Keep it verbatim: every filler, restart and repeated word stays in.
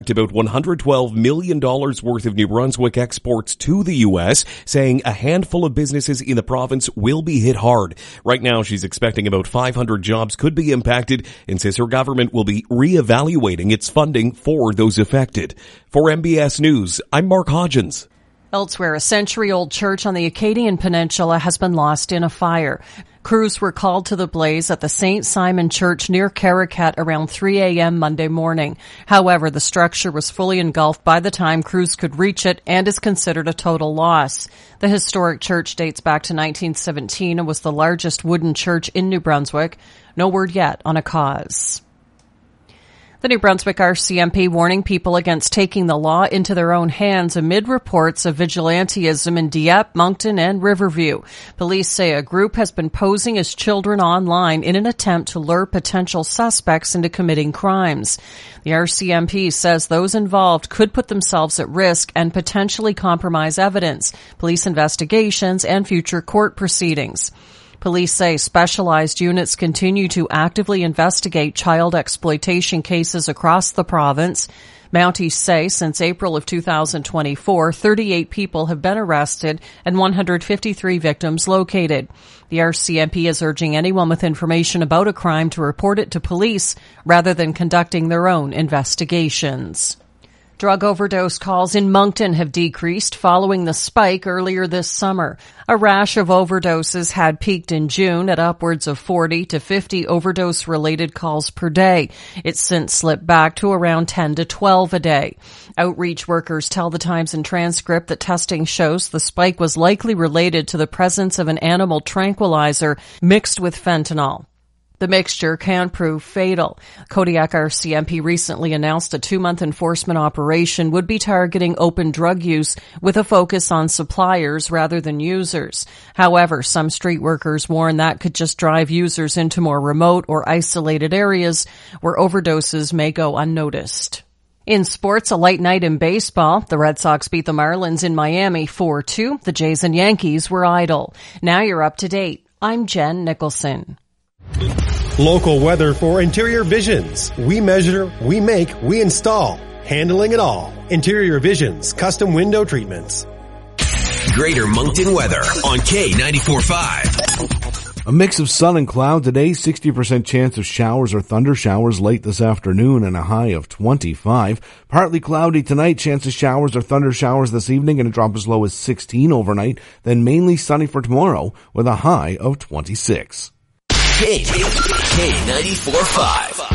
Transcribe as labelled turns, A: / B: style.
A: about one hundred twelve million dollars worth of New Brunswick exports to the U S, saying a handful of businesses in the province will be hit hard. Right now, she's expecting about five hundred jobs could be impacted and says her government will be reevaluating its funding for those affected. For M B S News, I'm Mark Hodgins.
B: Elsewhere, a century-old church on the Acadian Peninsula has been lost in a fire. Crews were called to the blaze at the Saint Simon Church near Caracat around three a.m. Monday morning. However, the structure was fully engulfed by the time crews could reach it and is considered a total loss. The historic church dates back to nineteen seventeen and was the largest wooden church in New Brunswick. No word yet on a cause. The New Brunswick R C M P warning people against taking the law into their own hands amid reports of vigilantism in Dieppe, Moncton, and Riverview. Police say a group has been posing as children online in an attempt to lure potential suspects into committing crimes. The R C M P says those involved could put themselves at risk and potentially compromise evidence, police investigations, and future court proceedings. Police say specialized units continue to actively investigate child exploitation cases across the province. Mounties say since April of two thousand twenty-four, thirty-eight people have been arrested and one hundred fifty-three victims located. The R C M P is urging anyone with information about a crime to report it to police rather than conducting their own investigations. Drug overdose calls in Moncton have decreased following the spike earlier this summer. A rash of overdoses had peaked in June at upwards of forty to fifty overdose-related calls per day. It's since slipped back to around ten to twelve a day. Outreach workers tell the Times and Transcript that testing shows the spike was likely related to the presence of an animal tranquilizer mixed with fentanyl. The mixture can prove fatal. Kodiak R C M P recently announced a two-month enforcement operation would be targeting open drug use with a focus on suppliers rather than users. However, some street workers warn that could just drive users into more remote or isolated areas where overdoses may go unnoticed. In sports, a light night in baseball. The Red Sox beat the Marlins in Miami four two. The Jays and Yankees were idle. Now you're up to date. I'm Jen Nicholson.
C: Local weather for Interior Visions. We measure, we make, we install. Handling it all. Interior Visions, custom window treatments.
D: Greater Moncton weather on K ninety-four point five.
E: A mix of sun and cloud today, sixty percent chance of showers or thunder showers late this afternoon and a high of twenty-five. Partly cloudy tonight, chance of showers or thunder showers this evening and a drop as low as sixteen overnight. Then mainly sunny for tomorrow with a high of twenty-six.
D: K ninety-four point five.